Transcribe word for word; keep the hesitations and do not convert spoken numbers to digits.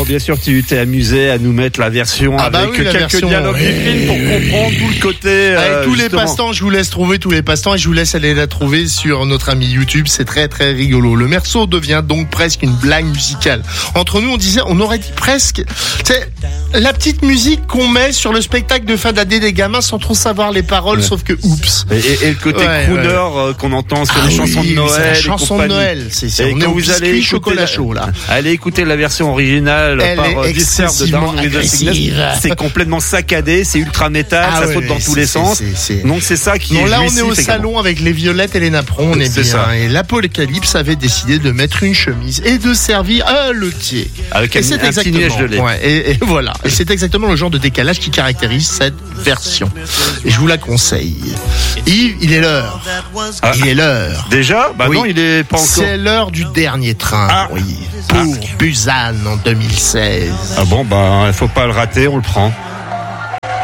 bien sûr, tu t'es amusé à nous mettre la version ah bah avec oui, quelques version, dialogues oui, du film pour oui, comprendre oui. tout le côté. Euh, Avec tous les justement. passe-temps, je vous laisse trouver tous les passe-temps et je vous laisse aller la trouver sur notre ami YouTube. C'est très très rigolo. Le Merceau devient donc presque une blague musicale. Entre nous, on disait, on aurait dit presque, c'est la petite musique qu'on met sur le spectacle de fin d'année des gamins sans trop savoir les paroles, ouais. sauf que oups. Et, et, et le côté ouais, crooner ouais. euh, qu'on entend sur Ah les oui, chansons de c'est Noël. la et chanson de compagnie. Noël. C'est, c'est, Et on est quand au vous allez biscuit écouter chocolat la, chaud là. allez écouter la version originale Elle par est euh, Disturb de excessivement Down with the Sickness. agressive. C'est complètement saccadé, c'est ultra métal, Ah ça ouais, saute dans ouais, tous c'est, les c'est, sens. c'est, c'est... Donc c'est ça qui non, est là on est jouissif au également. salon avec les violettes et les napperons, on est C'est bien. ça. Et l'Apocalypse avait décidé de mettre une chemise et de servir un lotier. Avec Et un, c'est un petit exactement, nuage de lait. ouais, et, et voilà. Et c'est exactement le genre de décalage qui caractérise cette version. Et je vous la conseille. Yves, il est l'heure. Ah. Il est l'heure. Déjà Bah Oui. non, il est pas encore. C'est l'heure du dernier train, Ah. oui, pour Busan en deux mille seize. Ah bon, bah il faut pas le rater, on le prend.